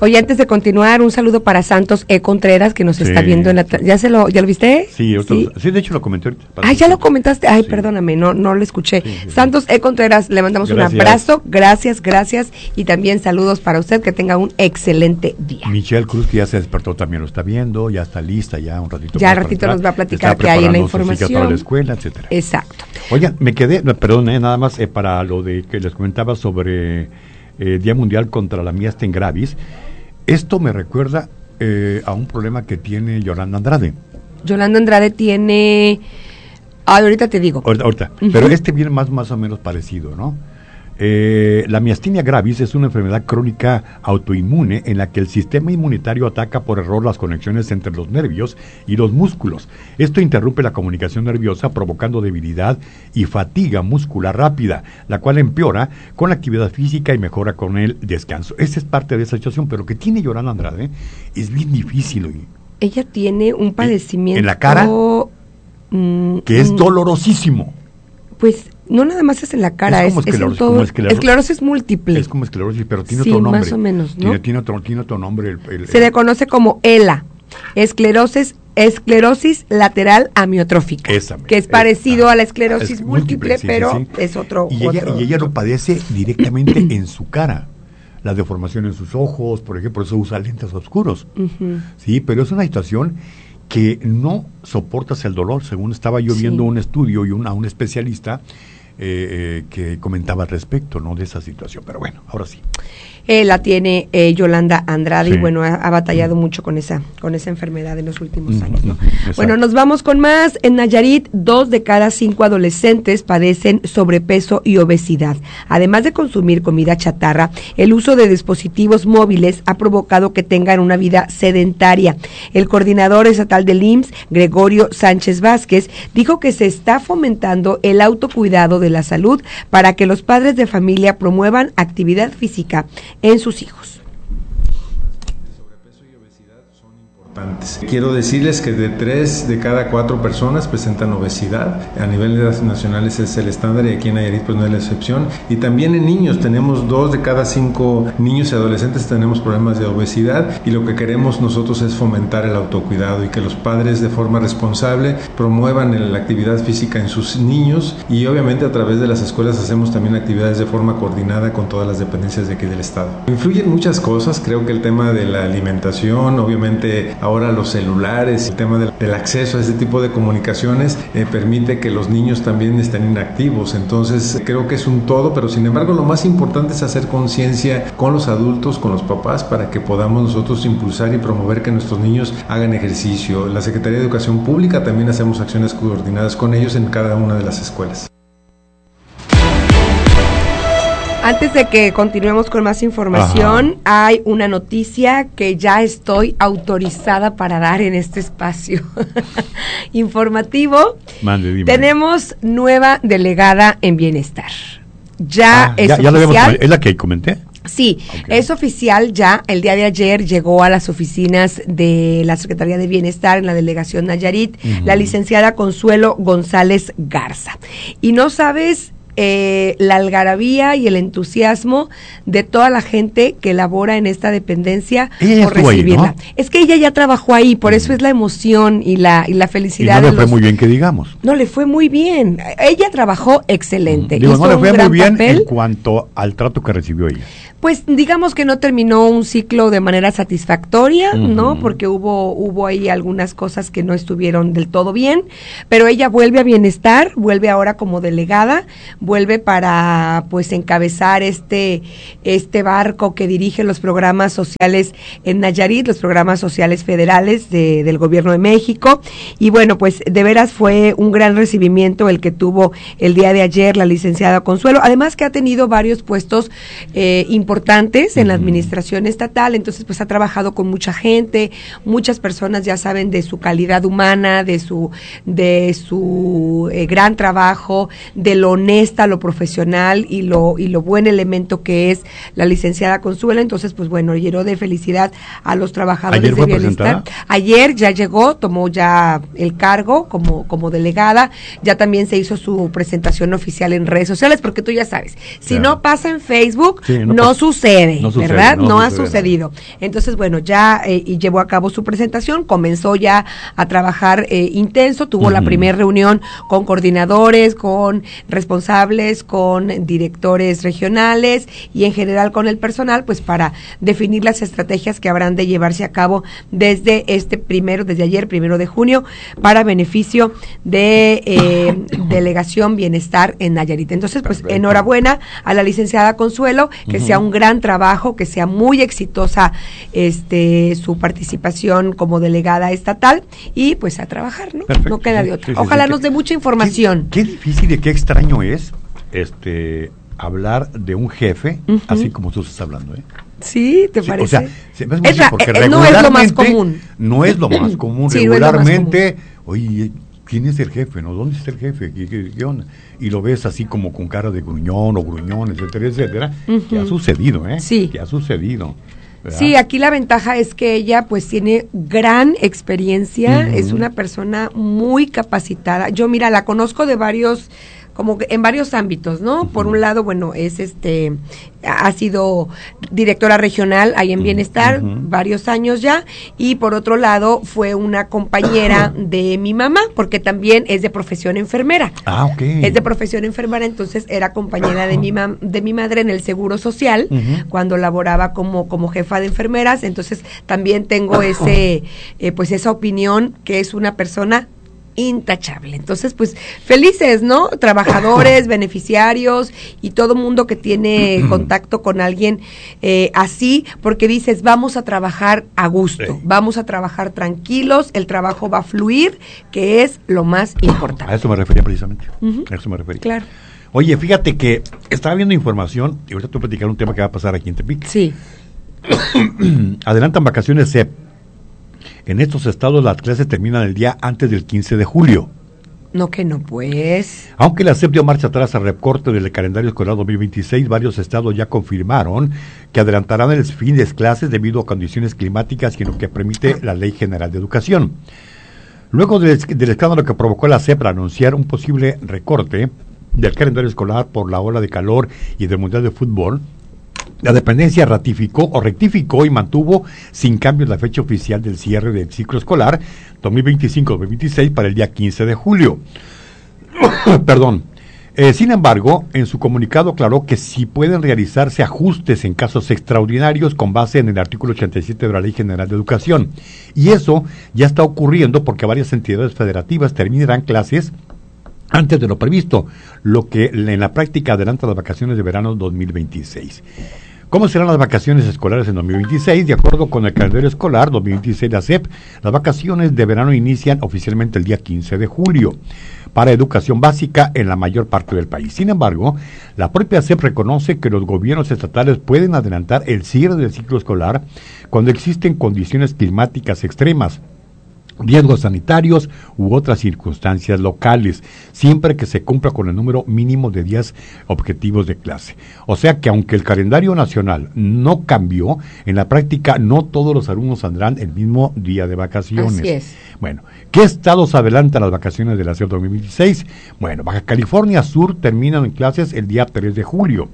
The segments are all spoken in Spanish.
Oye, antes de continuar, un saludo para Santos E. Contreras, que nos está viendo en la... ¿Ya lo viste? Sí, sí, de hecho lo comenté ahorita. Ya lo comentaste. Ay, sí. Perdóname, no lo escuché. Sí. Santos E. Contreras, le mandamos un abrazo. Gracias. Y también saludos para usted, que tenga un excelente día. Michelle Cruz, que ya se despertó, también lo está viendo, ya está lista, ya un ratito. Ya ratito nos va a platicar qué hay en la información. Para la escuela, etcétera. Exacto. Oigan, me quedé, perdón, nada más para lo de que les comentaba sobre Día Mundial contra la Miastenia Gravis. Esto me recuerda a un problema que tiene Yolanda Andrade. Yolanda Andrade tiene... ahorita te digo. Ahorita. Pero viene más o menos parecido, ¿no? La miastenia gravis es una enfermedad crónica autoinmune en la que el sistema inmunitario ataca por error las conexiones entre los nervios y los músculos. Esto interrumpe la comunicación nerviosa, provocando debilidad y fatiga muscular rápida, la cual empeora con la actividad física y mejora con el descanso. Esa es parte de esa situación, pero lo que tiene Yolanda Andrade es bien difícil. Ella tiene un padecimiento en la cara que es dolorosísimo. Pues no nada más es en la cara, es en todo. Esclerosis múltiple. Es como esclerosis, pero tiene otro nombre. Más o menos, ¿no? Tiene otro nombre. Se le conoce como ELA, esclerosis lateral amiotrófica, que es parecido a la esclerosis múltiple, pero es otro. Y ella lo padece directamente en su cara. La deformación en sus ojos, por ejemplo, por eso usa lentes oscuros. Sí, pero es una situación que no soportas el dolor. Según estaba yo viendo un estudio y a un especialista que comentaba al respecto, ¿no?, de esa situación. Pero bueno, ahora sí. La tiene Yolanda Andrade, y bueno, ha batallado mucho con esa enfermedad en los últimos años, ¿no? Bueno, nos vamos con más. En Nayarit, 2 de cada 5 adolescentes padecen sobrepeso y obesidad. Además de consumir comida chatarra, el uso de dispositivos móviles ha provocado que tengan una vida sedentaria. El coordinador estatal del IMSS, Gregorio Sánchez Vázquez, dijo que se está fomentando el autocuidado de la salud para que los padres de familia promuevan actividad física en sus hijos. Quiero decirles que de 3 de cada 4 personas presentan obesidad. A nivel nacional ese es el estándar, y aquí en Nayarit pues no es la excepción. Y también en niños tenemos 2 de cada 5 niños y adolescentes tenemos problemas de obesidad, y lo que queremos nosotros es fomentar el autocuidado y que los padres de forma responsable promuevan la actividad física en sus niños, y obviamente a través de las escuelas hacemos también actividades de forma coordinada con todas las dependencias de aquí del estado. Influyen muchas cosas, creo que el tema de la alimentación, obviamente ahora los celulares, el tema del acceso a ese tipo de comunicaciones permite que los niños también estén inactivos. Entonces creo que es un todo, pero sin embargo lo más importante es hacer conciencia con los adultos, con los papás, para que podamos nosotros impulsar y promover que nuestros niños hagan ejercicio. La Secretaría de Educación Pública también hacemos acciones coordinadas con ellos en cada una de las escuelas. Antes de que continuemos con más información, hay una noticia que ya estoy autorizada para dar en este espacio informativo. Dime. Tenemos nueva delegada en bienestar. Ya oficial. ¿Es la que comenté? Sí, es oficial ya. El día de ayer llegó a las oficinas de la Secretaría de Bienestar en la delegación Nayarit, la licenciada Consuelo González Garza. Y no sabes la algarabía y el entusiasmo de toda la gente que labora en esta dependencia por recibirla. Ahí, ¿no? Es que ella ya trabajó ahí, por eso es la emoción y la felicidad. Y no le fue muy bien, que digamos. No le fue muy bien. Ella trabajó excelente. No le fue muy bien en cuanto al trato que recibió ella. Pues digamos que no terminó un ciclo de manera satisfactoria, ¿no? Porque hubo ahí algunas cosas que no estuvieron del todo bien, pero ella vuelve a bienestar, vuelve ahora como delegada, vuelve para pues encabezar este barco que dirige los programas sociales en Nayarit, los programas sociales federales del gobierno de México. Y bueno, pues de veras fue un gran recibimiento el que tuvo el día de ayer la licenciada Consuelo, además que ha tenido varios puestos importantes en la administración estatal. Entonces pues ha trabajado con mucha gente, muchas personas ya saben de su calidad humana, de su gran trabajo, de lo honesta consta lo profesional y lo buen elemento que es la licenciada Consuelo. Entonces, pues bueno, llenó de felicidad a los trabajadores de bienestar. Ayer ya llegó, tomó ya el cargo como delegada, ya también se hizo su presentación oficial en redes sociales, porque tú ya sabes, si no pasa en Facebook, no sucede, ¿verdad? No ha sucedido. Entonces, bueno, ya y llevó a cabo su presentación, comenzó ya a trabajar intenso, tuvo la primera reunión con coordinadores, con responsables, con directores regionales y en general con el personal, pues para definir las estrategias que habrán de llevarse a cabo desde ayer, 1 de junio, para beneficio de Delegación Bienestar en Nayarit. Entonces, pues enhorabuena a la licenciada Consuelo, que sea un gran trabajo, que sea muy exitosa su participación como delegada estatal y pues a trabajar, ¿no? Perfecto. No queda de otra. Ojalá nos dé mucha información. Qué difícil y qué extraño es hablar de un jefe, así como tú estás hablando, ¿eh? Sí, ¿te parece? O sea, porque no es lo más común. No es lo más común. Sí, regularmente, oye, ¿quién es el jefe? ¿No? ¿Dónde está el jefe? ¿Qué onda? Y lo ves así como con cara de gruñón o gruñón, etcétera, etcétera. Que ha sucedido, ¿eh? Sí. Que ha sucedido. ¿Verdad? Sí, aquí la ventaja es que ella pues tiene gran experiencia, es una persona muy capacitada. Yo, mira, la conozco de varios, como en varios ámbitos, ¿no? Por un lado, bueno, es ha sido directora regional ahí en Bienestar, varios años ya, y por otro lado fue una compañera de mi mamá, porque también es de profesión enfermera. Ah, ok. Es de profesión enfermera, entonces era compañera de mi madre en el Seguro Social, cuando laboraba como jefa de enfermeras, entonces también tengo esa opinión, que es una persona intachable. Entonces, pues, felices, ¿no? Trabajadores, beneficiarios y todo mundo que tiene contacto con alguien así, porque dices, vamos a trabajar a gusto, vamos a trabajar tranquilos, el trabajo va a fluir, que es lo más importante. A eso me refería precisamente. A eso me refería. Claro. Oye, fíjate que estaba viendo información, y ahorita te voy a platicar un tema que va a pasar aquí en Tepic. Sí. Adelantan vacaciones CEP. En estos estados las clases terminan el día antes del 15 de julio. No, que no, pues. Aunque la SEP dio marcha atrás al recorte del calendario escolar 2026, varios estados ya confirmaron que adelantarán el fin de clases debido a condiciones climáticas y en lo que permite la Ley General de Educación. Luego del escándalo que provocó la SEP para anunciar un posible recorte del calendario escolar por la ola de calor y del Mundial de Fútbol, la dependencia rectificó y mantuvo sin cambios la fecha oficial del cierre del ciclo escolar 2025-2026 para el día 15 de julio. Perdón. Sin embargo, en su comunicado aclaró que sí pueden realizarse ajustes en casos extraordinarios con base en el artículo 87 de la Ley General de Educación. Y eso ya está ocurriendo porque varias entidades federativas terminarán clases antes de lo previsto, lo que en la práctica adelanta las vacaciones de verano 2026. ¿Cómo serán las vacaciones escolares en 2026? De acuerdo con el calendario escolar 2026 de la SEP, las vacaciones de verano inician oficialmente el día 15 de julio para educación básica en la mayor parte del país. Sin embargo, la propia SEP reconoce que los gobiernos estatales pueden adelantar el cierre del ciclo escolar cuando existen condiciones climáticas extremas, riesgos sanitarios u otras circunstancias locales, siempre que se cumpla con el número mínimo de días objetivos de clase. O sea que aunque el calendario nacional no cambió, en la práctica no todos los alumnos saldrán el mismo día de vacaciones. Así es. Bueno, ¿qué estados adelantan las vacaciones de la SEP 2026? Bueno, Baja California Sur terminan en clases el día 3 de julio.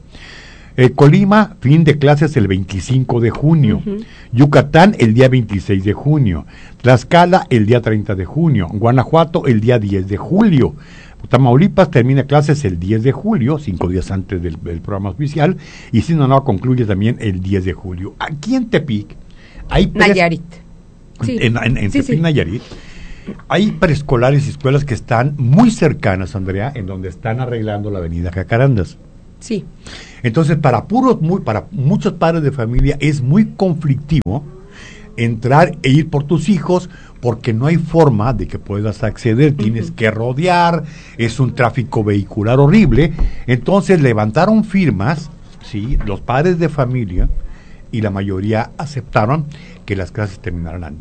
Colima, fin de clases el 25 de junio. Yucatán, el día 26 de junio. Tlaxcala, el día 30 de junio. Guanajuato, el día 10 de julio. Tamaulipas termina clases el 10 de julio, 5 días antes del programa oficial. Y Sinaloa concluye también el 10 de julio. Aquí en Tepic hay Nayarit. Sí. En Tepic, Nayarit, hay preescolares y escuelas que están muy cercanas, Andrea, en donde están arreglando la avenida Jacarandas. Sí. Entonces, para muchos padres de familia es muy conflictivo entrar e ir por tus hijos porque no hay forma de que puedas acceder, tienes que rodear, es un tráfico vehicular horrible. Entonces levantaron firmas, sí, los padres de familia, y la mayoría aceptaron que las clases terminaran antes.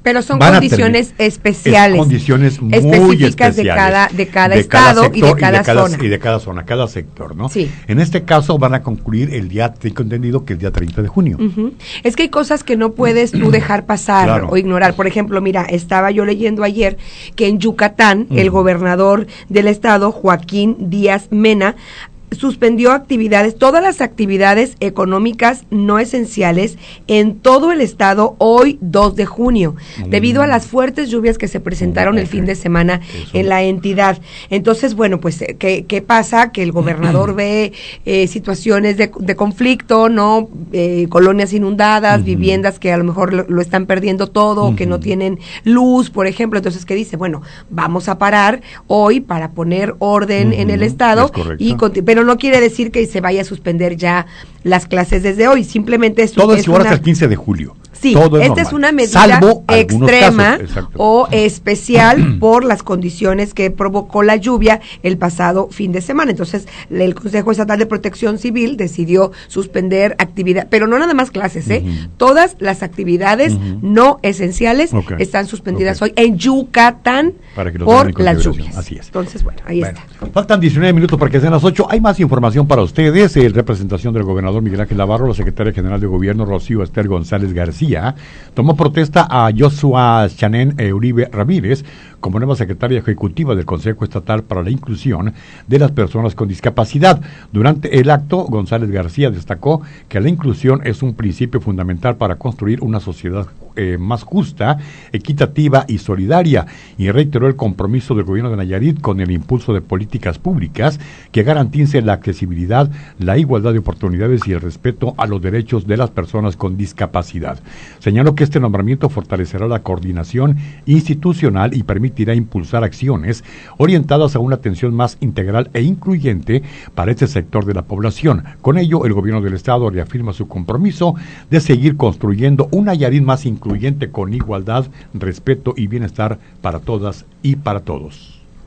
Pero son condiciones especiales. Condiciones muy específicas especiales. de cada estado sector y de cada zona. Y de cada zona, cada sector, ¿no? Sí. En este caso van a concluir el día, tengo entendido que el día 30 de junio. Uh-huh. Es que hay cosas que no puedes tú dejar pasar Claro. o ignorar. Por ejemplo, mira, estaba yo leyendo ayer que en Yucatán, el gobernador del estado, Joaquín Díaz Mena, suspendió actividades, todas las actividades económicas no esenciales en todo el estado hoy 2 de junio, debido a las fuertes lluvias que se presentaron el fin de semana en la entidad. Entonces, bueno, pues, ¿qué pasa? Que el gobernador ve situaciones de conflicto, ¿no? Colonias inundadas, viviendas que a lo mejor lo están perdiendo todo, que no tienen luz, por ejemplo. Entonces, ¿qué dice? Bueno, vamos a parar hoy para poner orden en el estado, pero no quiere decir que se vaya a suspender ya las clases desde hoy, simplemente todo es igual hasta el 15 de julio. Sí, todo esta normal, es una medida salvo extrema casos, o especial por las condiciones que provocó la lluvia el pasado fin de semana. Entonces, el Consejo Estatal de Protección Civil decidió suspender actividad, pero no nada más clases, todas las actividades no esenciales están suspendidas hoy en Yucatán por las lluvias. Así es. Entonces, bueno, ahí está. Faltan 19 minutos para que sean las 8. Hay más información para ustedes. Representación del gobernador Miguel Ángel Navarro, la secretaria general de Gobierno Rocío Esther González García tomó protesta a Joshua Chanén Uribe Ramírez como nueva secretaria ejecutiva del Consejo Estatal para la Inclusión de las Personas con Discapacidad. Durante el acto, González García destacó que la inclusión es un principio fundamental para construir una sociedad más justa, equitativa y solidaria, y reiteró el compromiso del gobierno de Nayarit con el impulso de políticas públicas que garanticen la accesibilidad, la igualdad de oportunidades y el respeto a los derechos de las personas con discapacidad. Señaló que este nombramiento fortalecerá la coordinación institucional y permitirá impulsar acciones orientadas a una atención más integral e incluyente para este sector de la población. Con ello, el gobierno del estado reafirma su compromiso de seguir construyendo un Nayarit más incluyente con igualdad, respeto y bienestar para todas y para todos.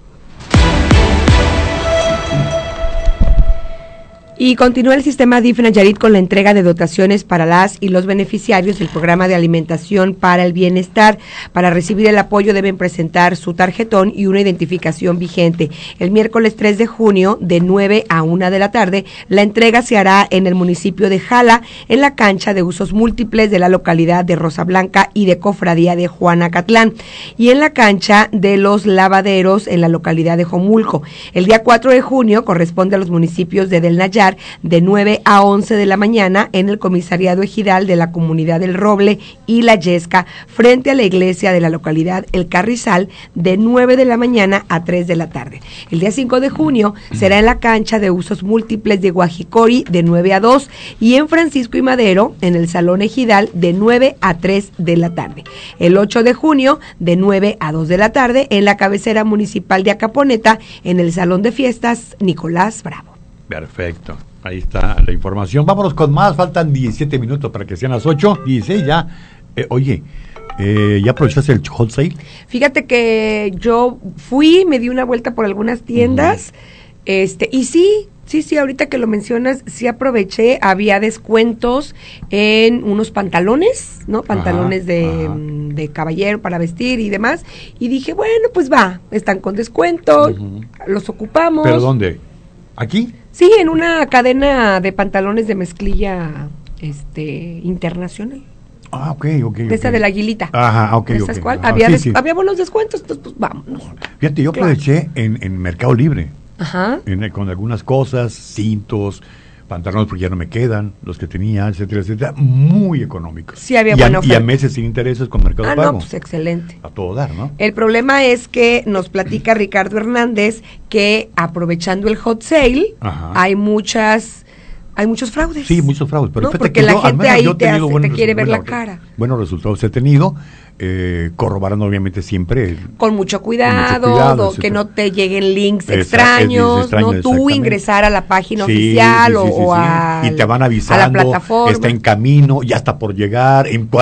Y continúa el sistema DIF Nayarit con la entrega de dotaciones para las y los beneficiarios del programa de alimentación para el bienestar. Para recibir el apoyo deben presentar su tarjetón y una identificación vigente. El miércoles 3 de junio, de 9 a 1 de la tarde, la entrega se hará en el municipio de Jala, en la cancha de usos múltiples de la localidad de Rosa Blanca y de Cofradía de Juanacatlán, y en la cancha de los Lavaderos, en la localidad de Jomulco. El día 4 de junio corresponde a los municipios de Del Nayar, de 9 a 11 de la mañana en el comisariado ejidal de la comunidad del Roble y La Yesca, frente a la iglesia de la localidad El Carrizal, de 9 de la mañana a 3 de la tarde. El día 5 de junio será en la cancha de usos múltiples de Guajicori, de 9 a 2, y en Francisco y Madero, en el salón ejidal, de 9 a 3 de la tarde. El 8 de junio, de 9 a 2 de la tarde, en la cabecera municipal de Acaponeta, en el salón de fiestas Nicolás Bravo. Perfecto, ahí está la información. Vámonos con más, faltan 17 minutos para que sean las 8, 16 ya. Oye, ¿ya aprovechaste el hot sale? Fíjate que yo fui, me di una vuelta por algunas tiendas, y sí, ahorita que lo mencionas, sí aproveché, había descuentos en unos pantalones, ¿no? Pantalones de caballero para vestir y demás, y dije, bueno, pues están con descuento, los ocupamos. ¿Pero dónde? ¿Aquí? Sí, en una cadena de pantalones de mezclilla internacional. Ah, ok. De esa de la Aguilita. Ajá, ok. ¿Sabes cuál? Había buenos descuentos, entonces pues vámonos. Fíjate, yo aproveché en Mercado Libre. Ajá. Con algunas cosas, cintos, pantalones porque ya no me quedan, los que tenía, etcétera, etcétera, muy económicos. Sí, había buena oferta. Y a meses sin intereses con Mercado Pago. No, pues excelente. A todo dar, ¿no? El problema es que nos platica Ricardo Hernández que aprovechando el hot sale, hay muchos fraudes. Sí, muchos fraudes. Pero ¿no? Porque la gente ahí te quiere ver la cara. Buenos resultados he tenido. Corroborando obviamente siempre con mucho cuidado, que no te lleguen links extraños, no tú ingresar a la página oficial o a y te van avisando, a la plataforma, está en camino, ya está por llegar, en